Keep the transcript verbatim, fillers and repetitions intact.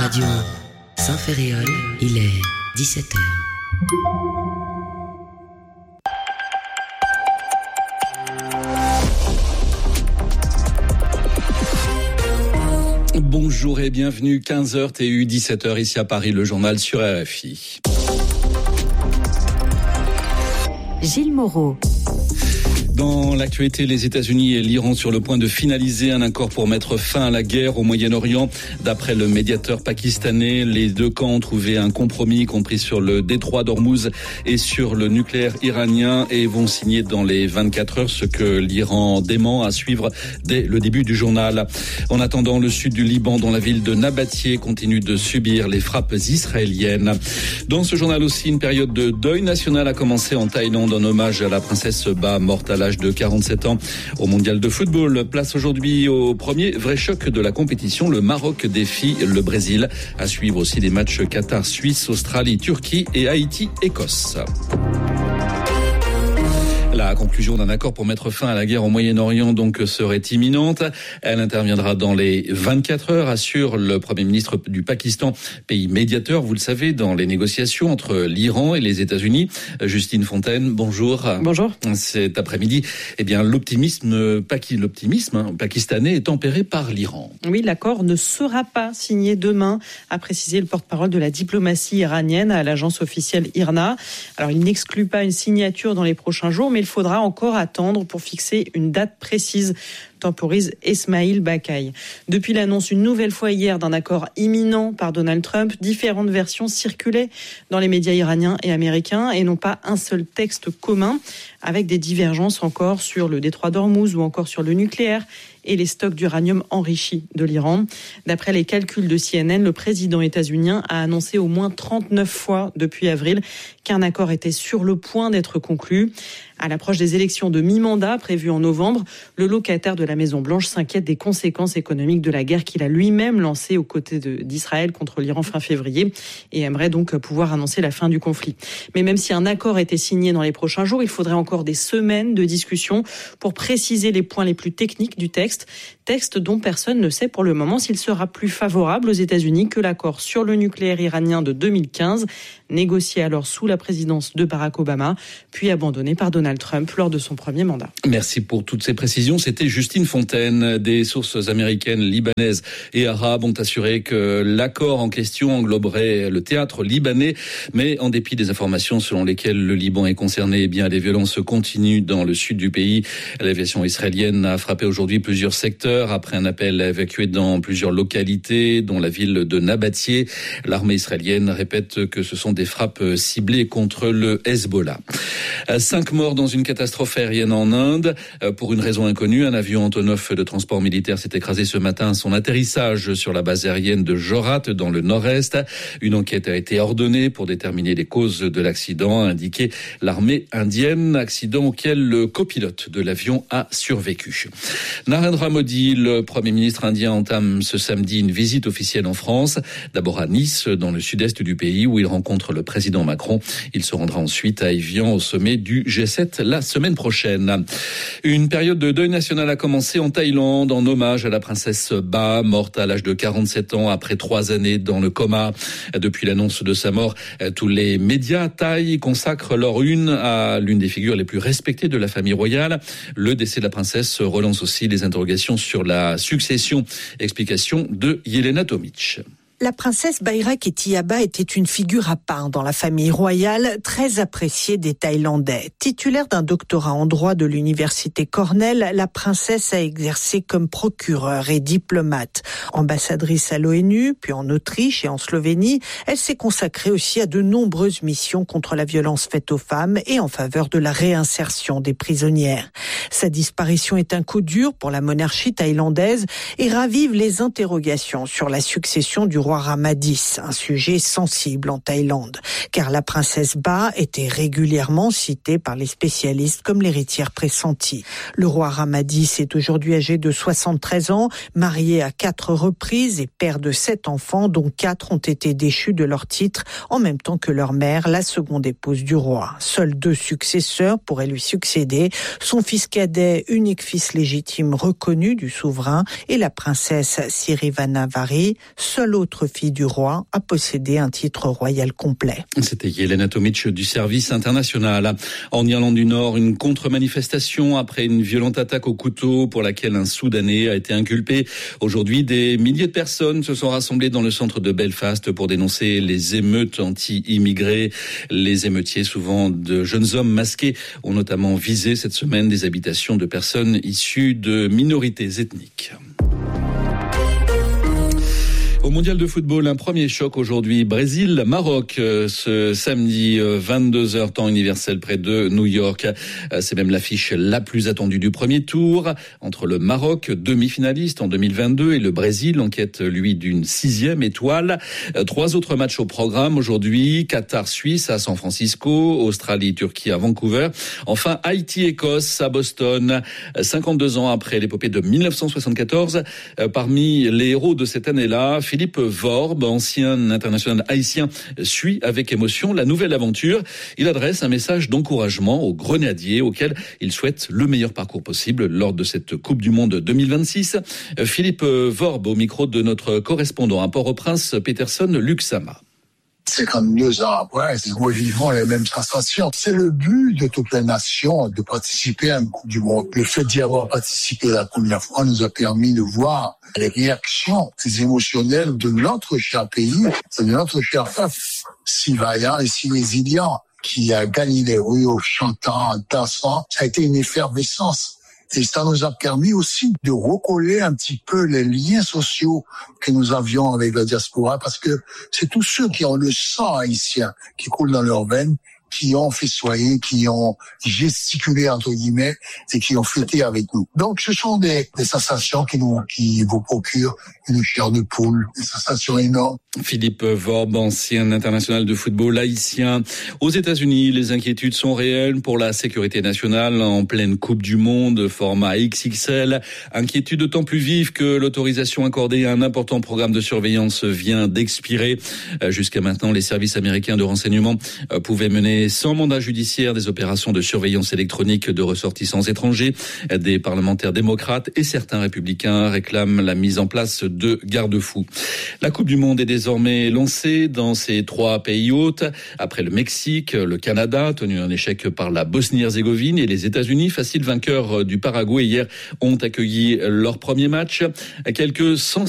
Radio un, Saint-Ferréol, il est dix-sept heures. Bonjour et bienvenue, quinze heures T U, dix-sept heures ici à Paris, le journal sur R F I. Gilles Moreau. Dans l'actualité, les États-Unis et l'Iran sur le point de finaliser un accord pour mettre fin à la guerre au Moyen-Orient. D'après le médiateur pakistanais, les deux camps ont trouvé un compromis, y compris sur le détroit d'Ormuz et sur le nucléaire iranien, et vont signer dans les vingt-quatre heures, ce que l'Iran dément, à suivre dès le début du journal. En attendant, le sud du Liban, dont la ville de Nabatieh, continue de subir les frappes israéliennes. Dans ce journal aussi, une période de deuil national a commencé en Thaïlande en hommage à la princesse Ba, morte à l'âge de quarante-sept ans au mondial de football. Place aujourd'hui au premier vrai choc de la compétition. Le Maroc défie le Brésil. À suivre aussi des matchs Qatar, Suisse, Australie, Turquie et Haïti, Écosse. La conclusion d'un accord pour mettre fin à la guerre au Moyen-Orient donc serait imminente. Elle interviendra dans les vingt-quatre heures, assure le Premier ministre du Pakistan, pays médiateur, vous le savez, dans les négociations entre l'Iran et les États-Unis. Justine Fontaine, bonjour. Bonjour. Cet après-midi, eh bien, l'optimisme, l'optimisme hein, pakistanais est tempéré par l'Iran. Oui, l'accord ne sera pas signé demain, a précisé le porte-parole de la diplomatie iranienne à l'agence officielle I R N A. Alors, il n'exclut pas une signature dans les prochains jours, mais il faudra encore attendre pour fixer une date précise, temporise Esmaïl Bakaï. Depuis l'annonce une nouvelle fois hier d'un accord imminent par Donald Trump, différentes versions circulaient dans les médias iraniens et américains et non pas un seul texte commun, avec des divergences encore sur le détroit d'Ormuz ou encore sur le nucléaire et les stocks d'uranium enrichi de l'Iran. D'après les calculs de C N N, le président états-unien a annoncé au moins trente-neuf fois depuis avril qu'un accord était sur le point d'être conclu. À l'approche des élections de mi-mandat prévues en novembre, le locataire de la Maison-Blanche s'inquiète des conséquences économiques de la guerre qu'il a lui-même lancée aux côtés de, d'Israël contre l'Iran fin février et aimerait donc pouvoir annoncer la fin du conflit. Mais même si un accord était signé dans les prochains jours, il faudrait encore des semaines de discussion pour préciser les points les plus techniques du texte, texte dont personne ne sait pour le moment s'il sera plus favorable aux États-Unis que l'accord sur le nucléaire iranien de deux mille quinze, négocié alors sous la présidence de Barack Obama, puis abandonné par Donald Trump lors de son premier mandat. Merci pour toutes ces précisions. C'était Justine Fontaine. Des sources américaines, libanaises et arabes ont assuré que l'accord en question engloberait le théâtre libanais, mais en dépit des informations selon lesquelles le Liban est concerné, eh bien les violences continuent dans le sud du pays. L'aviation israélienne a frappé aujourd'hui plusieurs secteurs après un appel à évacuer dans plusieurs localités, dont la ville de Nabatieh. L'armée israélienne répète que ce sont des frappes ciblées contre le Hezbollah. Cinq morts dans une catastrophe aérienne en Inde. Pour une raison inconnue, un avion Antonov de transport militaire s'est écrasé ce matin à son atterrissage sur la base aérienne de Jorat, dans le nord-est. Une enquête a été ordonnée pour déterminer les causes de l'accident, a indiqué l'armée indienne, accident auquel le copilote de l'avion a survécu. Narendra Modi, le Premier ministre indien, entame ce samedi une visite officielle en France. D'abord à Nice, dans le sud-est du pays, où il rencontre le président Macron. Il se rendra ensuite à Évian, au sommet du G sept, la semaine prochaine. Une période de deuil national a commencé en Thaïlande, en hommage à la princesse Ba, morte à l'âge de quarante-sept ans, après trois années dans le coma. Depuis l'annonce de sa mort, tous les médias thaïs consacrent leur une à l'une des figures les plus respectées de la famille royale. Le décès de la princesse relance aussi les interrogations sur la succession. Explication de Yelena Tomic. La princesse Bayraketiaba était une figure à part dans la famille royale, très appréciée des Thaïlandais. Titulaire d'un doctorat en droit de l'université Cornell, la princesse a exercé comme procureure et diplomate. Ambassadrice à l'ONU, puis en Autriche et en Slovénie, elle s'est consacrée aussi à de nombreuses missions contre la violence faite aux femmes et en faveur de la réinsertion des prisonnières. Sa disparition est un coup dur pour la monarchie thaïlandaise et ravive les interrogations sur la succession du roi Ramadis, un sujet sensible en Thaïlande, car la princesse Ba était régulièrement citée par les spécialistes comme l'héritière pressentie. Le roi Ramadis est aujourd'hui âgé de soixante-treize ans, marié à quatre reprises et père de sept enfants, dont quatre ont été déchus de leur titre, en même temps que leur mère, la seconde épouse du roi. Seuls deux successeurs pourraient lui succéder, son fils cadet, unique fils légitime reconnu du souverain, et la princesse Sirivannavari, seul autre autre fille du roi a possédé un titre royal complet. C'était Yelena Tomic du service international. En Irlande du Nord, une contre-manifestation après une violente attaque au couteau pour laquelle un Soudanais a été inculpé. Aujourd'hui, des milliers de personnes se sont rassemblées dans le centre de Belfast pour dénoncer les émeutes anti-immigrés. Les émeutiers, souvent de jeunes hommes masqués, ont notamment visé cette semaine des habitations de personnes issues de minorités ethniques. Au mondial de football, un premier choc aujourd'hui. Brésil-Maroc, ce samedi vingt-deux heures temps universel près de New York. C'est même l'affiche la plus attendue du premier tour. Entre le Maroc, demi-finaliste en deux mille vingt-deux, et le Brésil, en quête, lui, d'une sixième étoile. Trois autres matchs au programme aujourd'hui. Qatar-Suisse à San Francisco. Australie-Turquie à Vancouver. Enfin, Haïti-Écosse à Boston. cinquante-deux ans après l'épopée de mille neuf cent soixante-quatorze. Parmi les héros de cette année-là, Philippe Worb, ancien international haïtien, suit avec émotion la nouvelle aventure. Il adresse un message d'encouragement aux grenadiers auxquels il souhaite le meilleur parcours possible lors de cette Coupe du Monde deux mille vingt-six. Philippe Worb au micro de notre correspondant à Port-au-Prince, Peterson Luxama. cinquante-deux ans après, c'est revivons les mêmes sensations. C'est le but de toutes les nations de participer à une Coupe du Monde. Le fait d'y avoir participé la première fois nous a permis de voir les réactions émotionnelles de notre cher pays, de notre cher peuple, si vaillant et si résilient, qui a gagné les rues en chantant, en dansant. Ça a été une effervescence. Et ça nous a permis aussi de recoller un petit peu les liens sociaux que nous avions avec la diaspora, parce que c'est tous ceux qui ont le sang haïtien qui coule dans leurs veines, qui ont festoyé, qui ont gesticulé entre guillemets et qui ont fêté avec nous. Donc ce sont des, des sensations qui nous qui vous procurent une chair de poule, des sensations énormes. Philippe Worb, ancien international de football haïtien. Aux États-Unis, les inquiétudes sont réelles pour la sécurité nationale en pleine Coupe du Monde, format X X L. Inquiétude d'autant plus vive que l'autorisation accordée à un important programme de surveillance vient d'expirer. Jusqu'à maintenant, les services américains de renseignement pouvaient mener sans mandat judiciaire des opérations de surveillance électronique de ressortissants étrangers. Des parlementaires démocrates et certains républicains réclament la mise en place de garde-fous. La Coupe du Monde est désormais lancée dans ces trois pays hôtes. Après le Mexique, le Canada, tenu en échec par la Bosnie-Herzégovine, et les États-Unis, facile vainqueur du Paraguay hier, ont accueilli leur premier match. Quelques cent